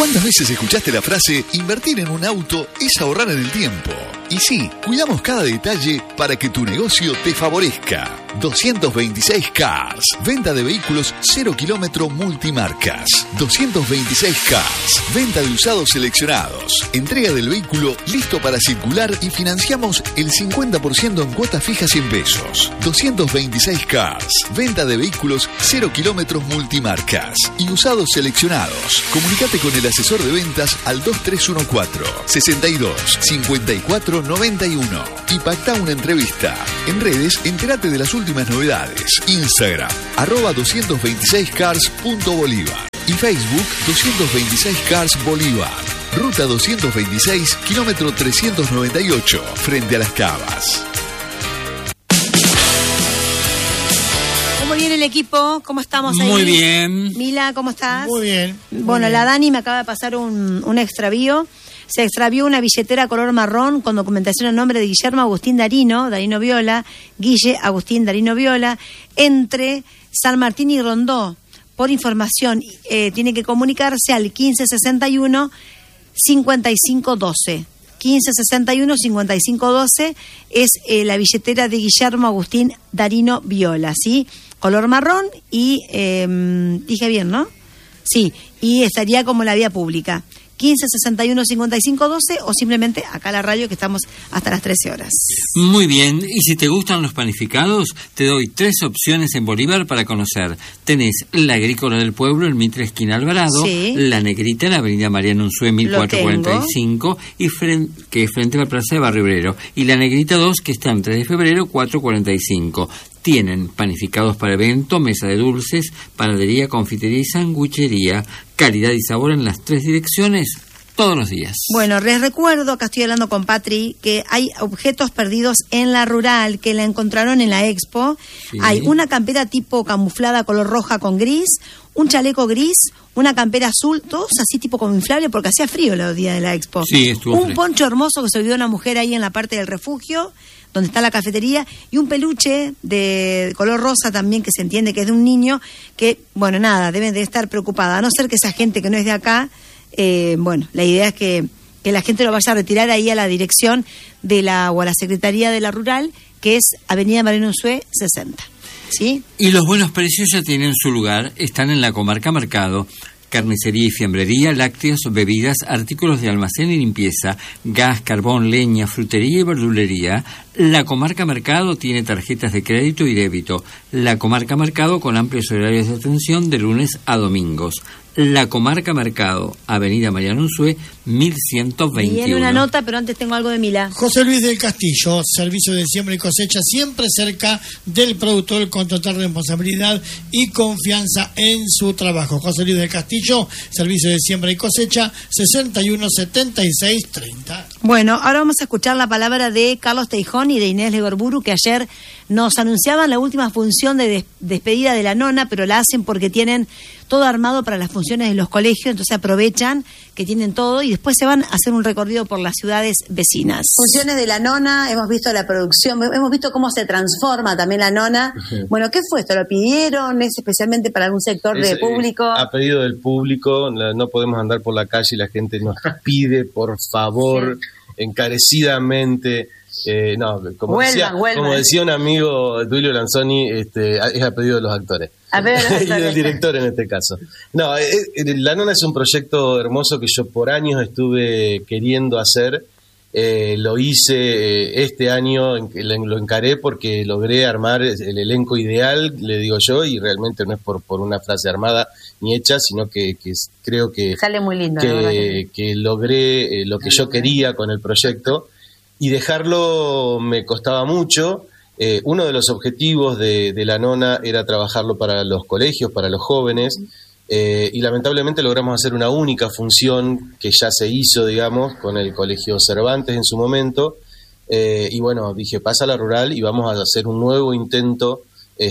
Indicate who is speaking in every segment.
Speaker 1: ¿Cuántas veces escuchaste la frase, invertir en un auto es ahorrar en el tiempo? Y sí, cuidamos cada detalle para que tu negocio te favorezca. 226 Cars, venta de vehículos 0 kilómetro multimarcas. 226 Cars, venta de usados seleccionados. Entrega del vehículo listo para circular y financiamos el 50% en cuotas fijas 100 pesos. 226 Cars, venta de vehículos 0 kilómetros multimarcas y usados seleccionados. Comunicate con el asesor de ventas al 2314-62-5491 y pacta una entrevista. En redes, entérate de las últimas novedades. Instagram, @226cars.bolívar y Facebook 226 Cars Bolívar. Ruta 226, kilómetro 398, frente a Las Cavas.
Speaker 2: ¿Cómo viene el equipo? ¿Cómo estamos ahí?
Speaker 3: Muy bien.
Speaker 2: Mila, ¿cómo estás?
Speaker 4: Muy bien.
Speaker 2: Bueno, la Dani me acaba de pasar un extravío. Se extravió una billetera color marrón con documentación a nombre de Guillermo Agustín Darino Viola, Guille Agustín Darino Viola, entre San Martín y Rondó. Por información, tiene que comunicarse al 1561-5512. 1561-5512 es la billetera de Guillermo Agustín Darino Viola, ¿sí? Color marrón y, dije bien, ¿no? Sí, y estaría como la vía pública. 1561-5512 o simplemente acá a la radio que estamos hasta las 13 horas.
Speaker 3: Muy bien, y si te gustan los panificados, te doy 3 opciones en Bolívar para conocer. Tenés la Agrícola del Pueblo en Mitre Esquina Alvarado,
Speaker 2: sí.
Speaker 3: La Negrita en la Avenida Mariano Unzué 1445, que es frente a la Plaza de Barrio Obrero, y la Negrita 2 que está en 3 de febrero 445. Tienen panificados para evento, mesa de dulces, panadería, confitería y sanguchería. Calidad y sabor en las 3 direcciones, todos los días.
Speaker 2: Bueno, les recuerdo, acá estoy hablando con Patri, que hay objetos perdidos en la rural que la encontraron en la expo. Sí. Hay una campera tipo camuflada color roja con gris, un chaleco gris, una campera azul, todos así tipo como inflable porque hacía frío los días de la expo.
Speaker 3: Sí, estuvo
Speaker 2: un
Speaker 3: frío.
Speaker 2: Poncho hermoso que se olvidó una mujer ahí en la parte del refugio, donde está la cafetería, y un peluche de color rosa también, que se entiende que es de un niño, que, bueno, nada, deben de estar preocupada, a no ser que esa gente que no es de acá, bueno, la idea es que la gente lo vaya a retirar ahí a la dirección de o a la Secretaría de la Rural, que es Avenida Mariano Unzué 60, ¿sí?
Speaker 3: Y los buenos precios ya tienen su lugar, están en la comarca Mercado. Carnicería y fiambrería, lácteos, bebidas, artículos de almacén y limpieza, gas, carbón, leña, frutería y verdulería. La comarca Mercado tiene tarjetas de crédito y débito. La comarca Mercado con amplios horarios de atención de lunes a domingos. La comarca Mercado, Avenida Mariano Unzué, 1121.
Speaker 2: Viene una nota, pero antes tengo algo de Mila.
Speaker 4: José Luis del Castillo, servicio de siembra y cosecha, siempre cerca del productor con total responsabilidad y confianza en su trabajo. José Luis del Castillo, servicio de siembra y cosecha, 61 76 30.
Speaker 2: Bueno, ahora vamos a escuchar la palabra de Carlos Teijón y de Inés Legorburu, que ayer nos anunciaban la última función de despedida de la nona, pero la hacen porque tienen todo armado para las funciones de los colegios, entonces aprovechan que tienen todo y después se van a hacer un recorrido por las ciudades vecinas. Funciones de la nona, hemos visto la producción, hemos visto cómo se transforma también la nona. Uh-huh. Bueno, ¿qué fue esto? ¿Lo pidieron? ¿Es especialmente para algún sector de público?
Speaker 5: A pedido del público, no podemos andar por la calle y la gente nos pide, por favor, sí, encarecidamente... como decía un amigo, Duilio Lanzoni, es a pedido de los actores. Y del director en este caso. No, La Nona es un proyecto hermoso que yo por años estuve queriendo hacer. Lo hice este año, lo encaré porque logré armar el elenco ideal, le digo yo, y realmente no es por una frase armada ni hecha, sino que creo que
Speaker 2: sale muy lindo,
Speaker 5: que logré lo que yo quería con el proyecto. Y dejarlo me costaba mucho. Uno de los objetivos de La Nona era trabajarlo para los colegios, para los jóvenes, y lamentablemente logramos hacer una única función que ya se hizo, digamos, con el Colegio Cervantes en su momento, y bueno, dije, pasa a la rural y vamos a hacer un nuevo intento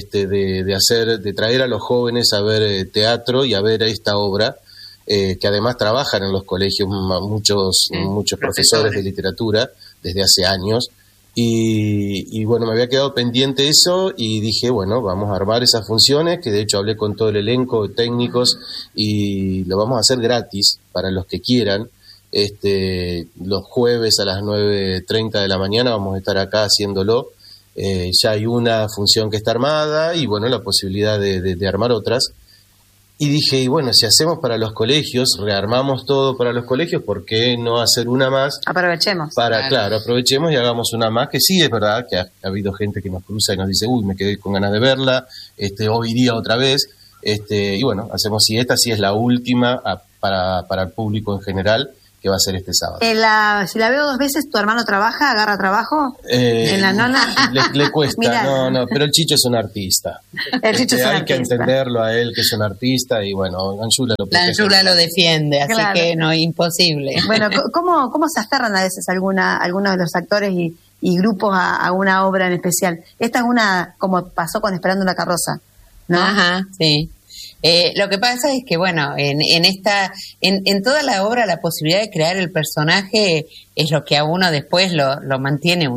Speaker 5: de traer a los jóvenes a ver teatro y a ver esta obra, que además trabajan en los colegios muchos profesores de literatura desde hace años, Y bueno, me había quedado pendiente eso y dije, bueno, vamos a armar esas funciones, que de hecho hablé con todo el elenco de técnicos y lo vamos a hacer gratis para los que quieran. Los jueves a las 9:30 de la mañana vamos a estar acá haciéndolo. Ya hay una función que está armada y bueno, la posibilidad de armar otras. Y dije, y bueno, si hacemos para los colegios, rearmamos todo para los colegios, ¿por qué no hacer una más?
Speaker 2: Aprovechemos.
Speaker 5: Claro, aprovechemos y hagamos una más, que sí, es verdad que ha habido gente que nos cruza y nos dice, uy, me quedé con ganas de verla, o iría otra vez. Y bueno, hacemos, si esta sí es la última para el público en general, que va a ser este sábado.
Speaker 2: Si la veo 2 veces, ¿tu hermano agarra trabajo en la nona?
Speaker 5: Le cuesta, no, pero el Chicho es un artista.
Speaker 2: El Chicho es un
Speaker 5: hay
Speaker 2: artista.
Speaker 5: Que entenderlo a él, que es un artista, y bueno,
Speaker 6: Anjula lo defiende, así claro. Que no, imposible.
Speaker 2: Bueno, ¿cómo se aferran a veces algunos de los actores y grupos a una obra en especial? Esta es una, como pasó con Esperando una carroza, ¿no?
Speaker 6: Ajá, sí. Lo que pasa es que, bueno, en toda la obra la posibilidad de crear el personaje es lo que a uno después lo mantiene